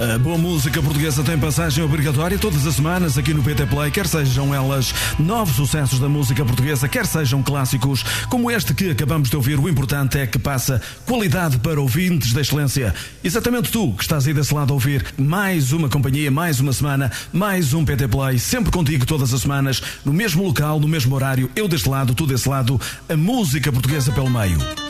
A boa música portuguesa tem passagem obrigatória todas as semanas aqui no PT Play, quer sejam elas novos sucessos da música portuguesa, quer sejam clássicos como este que acabamos de ouvir. O importante é que passa qualidade para ouvintes da excelência. Exatamente tu que estás aí desse lado a ouvir mais uma companhia, mais uma semana, mais um PT Play, sempre contigo todas as semanas, no mesmo local, no mesmo horário, eu deste lado, tu desse lado, a música portuguesa pelo meio.